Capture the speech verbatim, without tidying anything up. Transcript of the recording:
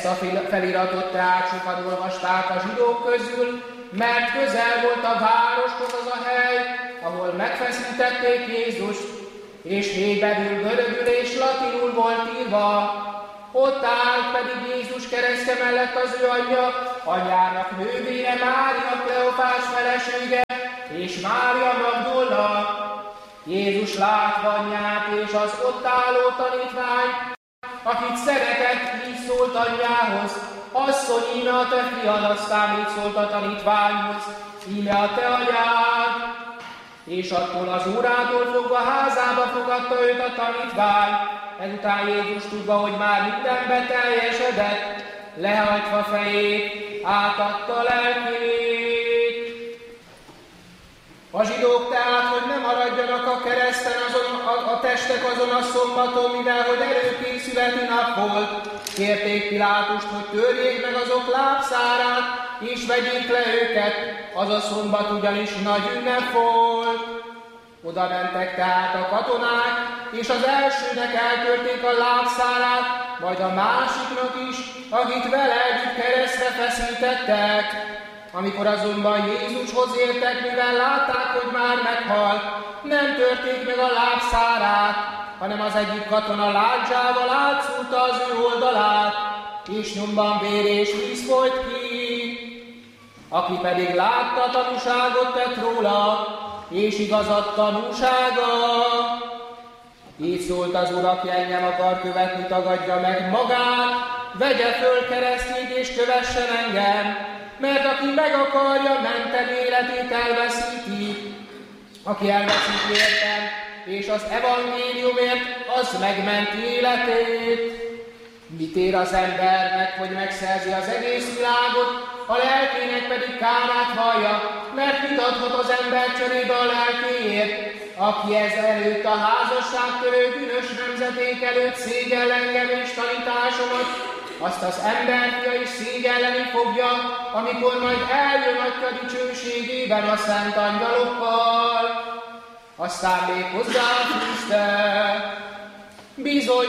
Ezt a feliratot tehát sokan olvasták a zsidók közül, mert közel volt a városhoz az a hely, ahol megfeszítették Jézust, és héberül, görögül és latinul volt írva. Ott állt pedig Jézus keresztje mellett az ő anyja, anyjának nővére Mária, Kleofás felesége, és Mária Magdolna. Jézus látva anyját és az ott álló tanítványt, akit szeretett, így szólt anyjához: asszony, íme a te fiad, aztán így szólt a tanítványhoz: íme a te anyád. És attól az órától fogva házába fogadta őt a tanítvány. Ezután Jézus, tudva, hogy már minden beteljesedett, lehajtva fejét, átadta lelkét. A zsidók tehát, hogy ne maradjanak a kereszten azon, a, a testek azon a szombaton, mivel hogy előképp születi nap volt, kérték Pilátust, hogy törjék meg azok lábszárát, és vegyék le őket, az a szombat ugyanis nagy ünnep volt. Oda mentek tehát a katonák, és az elsőnek eltörték a lábszárát, majd a másiknak is, akit vele együtt keresztre feszítettek. Amikor azonban Jézushoz értek, mivel látták, hogy már meghalt, nem törték meg a lábszárát, hanem az egyik katona lándzsával átszúrta az ő oldalát, és nyomban vér és víz folyt ki. Aki pedig látta, tanúságot tett róla, és igazat tanúsága. Így szólt az Úr: aki engem akar követni, tagadja meg magát, vegye föl keresztjét és kövessen engem, mert aki meg akarja menteni életét, elveszíti. Aki elveszíti értem, és az evangéliumért, az megmenti életét. Mit ér az embernek, hogy megszerzi az egész világot, a lelkének pedig kárát vallja, mert mit adhat az ember cserébe a lelkéért? Aki ez előtt a házasságtörő bűnös nemzeték előtt szégyell engem és tanításomat, azt az emberfia is szégyelleni fogja, amikor majd eljön Atya dicsőségében a szent angyalokkal. Aztán még hozzáfűzte: bizony,